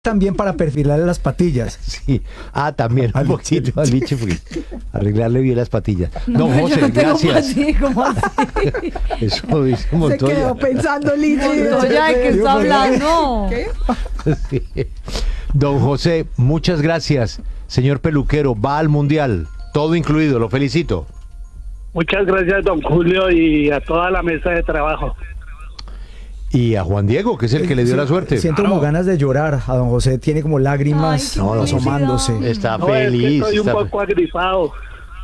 también para perfilarle las patillas. Sí, también un poquito al Liche, arreglarle bien las patillas. No, Don José, yo no tengo gracias. ¿Cómo así? Eso dice Se Montoya. quedó pensando Liche. Montoya, ¿de qué está hablando? ¿Qué? Sí. Don José, muchas gracias. Señor peluquero, va al Mundial, todo incluido, lo felicito. Muchas gracias, don Julio, y a toda la mesa de trabajo. Y a Juan Diego, que es el que le dio la suerte. Siento como ganas de llorar. A don José tiene como lágrimas Ay, qué asomándose. felicidad. Está No, es que feliz. estoy un está poco agripado,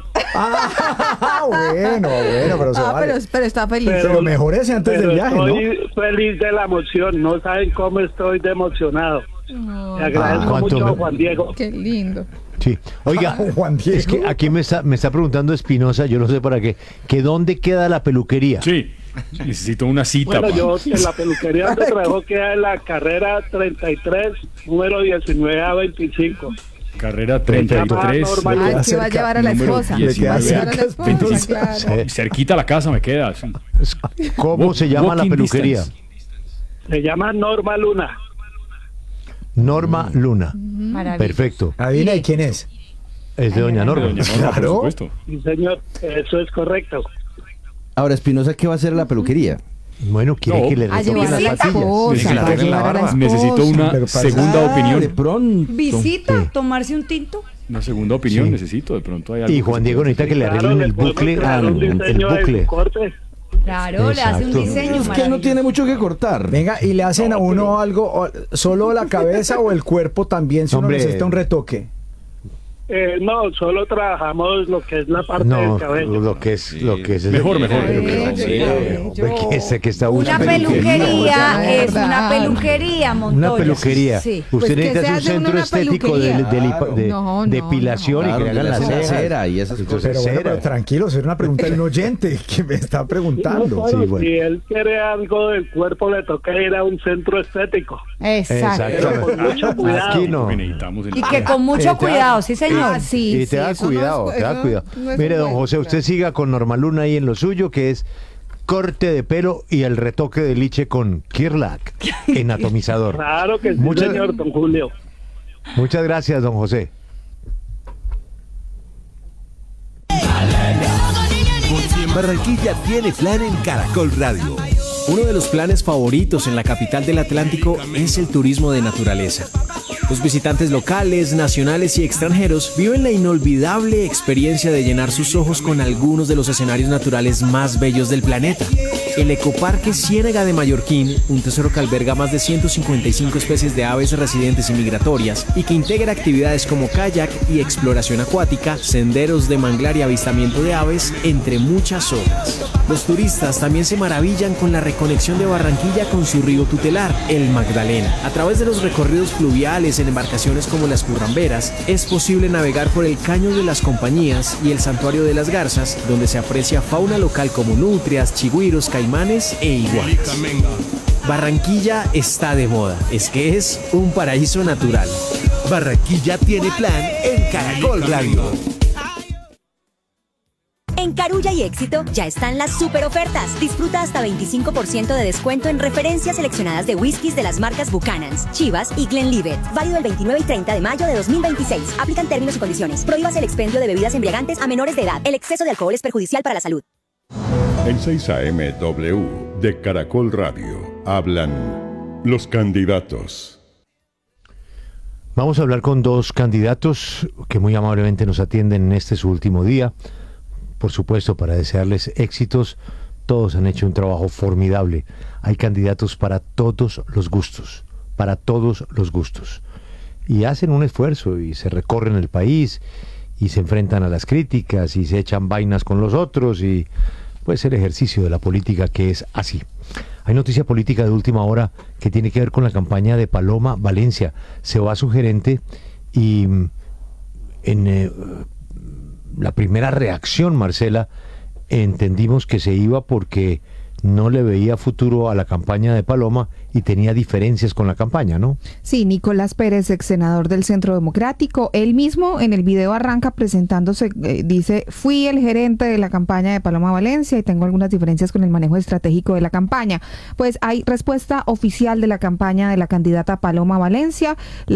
Bueno, pero se vale. pero está feliz. Pero mejorese antes pero del viaje, ¿no? estoy feliz de la emoción. No saben cómo estoy de emocionado. Le agradezco ¿cuánto mucho a me- Juan Diego. Qué lindo. Sí. Oiga, Juan Diego. es que aquí me está preguntando Espinosa, yo no sé para qué, que dónde queda la peluquería. Sí, necesito una cita. Bueno, pa. yo en la peluquería donde trabajo queda en la carrera 33, número 19 a 25. Carrera Se llama 33. Normal. Ay, que va a cerca, llevar a la número esposa. 19. Le queda Va a llevar a la cerca, esposa, Espinosa. claro. Cerquita a la casa me queda. Sí. ¿Cómo se llama la Walking peluquería? distance. Se llama Norma Luna. Norma Luna. Maravilloso. Perfecto. Adivina de quién es. Es de Doña Norma. Doña Norma, Claro. por supuesto. Sí, señor, eso es correcto. Ahora, Espinosa, ¿qué va a hacer en la peluquería? Bueno, quiere No. que le A retoquen llevar a las la patillas. esposa, Sí, para llevar a la esposa. Necesito una Pero para- segunda de opinión. pronto. ¿Visita? ¿Tomarse un tinto? Una segunda opinión Sí. necesito. De pronto hay algo. Y que Juan se Diego puede necesita que le Claro, arreglen el podemos bucle. crear un El diseño de bucle. corte. Claro, le hace un Exacto. diseño Es que no maravilloso. tiene mucho que cortar. Venga, y le hacen a uno algo, solo la cabeza o el cuerpo también, si uno Hombre. necesita un retoque. No, solo trabajamos lo que es la parte No, del cabello. lo que es Mejor. Que sé que está Una buscando. peluquería es ¿Verdad? una peluquería, Montoya. Una peluquería. Sí. Usted Pues que necesita se un hace centro una estético de, peluquería. No, depilación y Claro, que le que hagan le las hacen la cejas. cera y esas Entonces, Pero bueno, cera. pero tranquilo, es una pregunta de un oyente que me está preguntando. No, sí, bueno, bueno. Si él quiere algo del cuerpo, le toca ir a un centro estético. Exacto. Pero con mucho cuidado. Aquí no. Que necesitamos en Y la- que con mucho cuidado, sí, señor. Ah, sí, Y te da eso no cuidado, es- te da eso cuidado. no es Mire, un don buen- José, usted siga con Norma Luna ahí en lo suyo, que es corte de pelo y el retoque de liche con Kirlak en atomizador. Claro que sí, Muchas- señor don Julio. Muchas gracias, don José. Barranquilla tiene plan en Caracol Radio. Uno de los planes favoritos en la capital del Atlántico es el turismo de naturaleza. Los visitantes locales, nacionales y extranjeros viven la inolvidable experiencia de llenar sus ojos con algunos de los escenarios naturales más bellos del planeta. El Ecoparque Ciénega de Mallorquín, un tesoro que alberga más de 155 especies de aves residentes y migratorias y que integra actividades como kayak y exploración acuática, senderos de manglar y avistamiento de aves, entre muchas otras. Los turistas también se maravillan con la reconexión de Barranquilla con su río tutelar, el Magdalena. A través de los recorridos fluviales en embarcaciones como las Curramberas, es posible navegar por el Caño de las Compañías y el Santuario de las Garzas, donde se aprecia fauna local como nutrias, chigüiros, caimanes e iguanas. Barranquilla está de moda, es que es un paraíso natural. Barranquilla tiene plan en Caracol Radio. En Carulla y Éxito ya están las super ofertas. Disfruta hasta 25% de descuento en referencias seleccionadas de whiskies de las marcas Buchanan's, Chivas y Glenlivet. Válido el 29 y 30 de mayo de 2026. Aplican términos y condiciones. Prohíbas el expendio de bebidas embriagantes a menores de edad. El exceso de alcohol es perjudicial para la salud. En 6 AM W de Caracol Radio hablan los candidatos. Vamos a hablar con dos candidatos que muy amablemente nos atienden en este su último día. Por supuesto, para desearles éxitos. Todos han hecho un trabajo formidable. Hay candidatos para todos los gustos, para todos los gustos. Y hacen un esfuerzo y se recorren el país y se enfrentan a las críticas y se echan vainas con los otros y pues el ejercicio de la política que es así. Hay noticia política de última hora que tiene que ver con la campaña de Paloma Valencia. Se va su gerente y en la primera reacción, Marcela, entendimos que se iba porque no le veía futuro a la campaña de Paloma y tenía diferencias con la campaña, ¿no? Sí, Nicolás Pérez, ex senador del Centro Democrático, él mismo en el video arranca presentándose, dice, fui el gerente de la campaña de Paloma Valencia y tengo algunas diferencias con el manejo estratégico de la campaña. Pues hay respuesta oficial de la campaña de la candidata Paloma Valencia.